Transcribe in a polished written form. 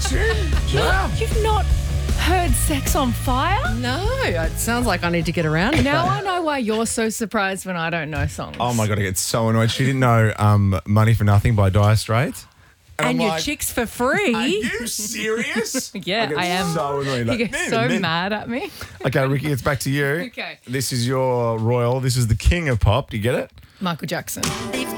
tune? Wow. You've not heard Sex on Fire? No, it sounds like I need to get around to Now that. I know why you're so surprised when I don't know songs. Oh my God, I get so annoyed. She didn't know Money for Nothing by Dire Straits. And I'm your like, chicks for Are free. you serious? Yeah, get I am. so annoyed. You get so mad at me. Okay, Ricky, it's back to you. Okay. This is your royal. This is the king of pop. Do you get it? Michael Jackson.